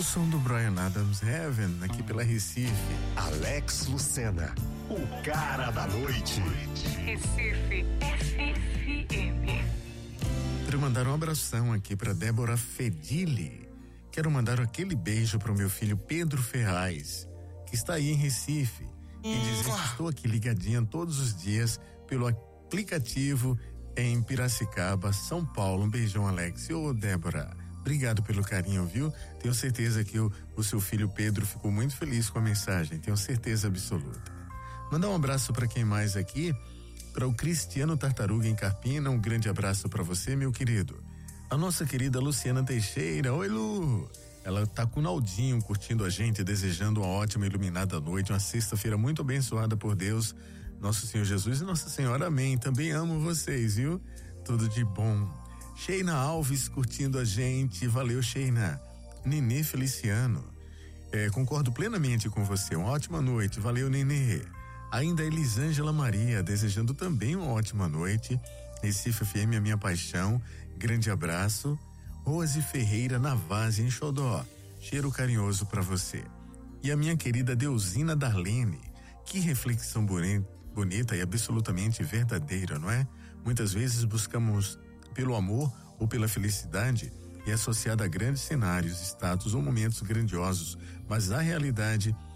O som do Bryan Adams, Heaven, aqui pela Recife. Alex Lucena, o cara da noite. Recife FM. Quero mandar um abração aqui para Débora Fedili. Quero mandar aquele beijo para o meu filho Pedro Ferraz, que está aí em Recife, e dizer que estou aqui ligadinha todos os dias pelo aplicativo em Piracicaba, São Paulo. Um beijão, Alex. Ô, Débora, obrigado pelo carinho, viu? Tenho certeza que o seu filho Pedro ficou muito feliz com a mensagem, tenho certeza absoluta. Mandar um abraço para quem mais aqui? Para o Cristiano Tartaruga em Carpina, um grande abraço para você, meu querido. A nossa querida Luciana Teixeira, oi Lu! Ela tá com o Naldinho curtindo a gente, desejando uma ótima e iluminada noite, uma sexta-feira muito abençoada por Deus, nosso Senhor Jesus e Nossa Senhora, amém. Também amo vocês, viu? Tudo de bom. Sheina Alves curtindo a gente, valeu Sheina. Nenê Feliciano, concordo plenamente com você, uma ótima noite, valeu Nenê. Ainda Elisângela Maria, desejando também uma ótima noite. Recife FM, a minha paixão, grande abraço. Rose Ferreira Navaz em Xodó, cheiro carinhoso para você. E a minha querida Deusina Darlene, que reflexão bonita e absolutamente verdadeira, não é? Muitas vezes buscamos pelo amor ou pela felicidade e associada a grandes cenários, status ou momentos grandiosos, mas na realidade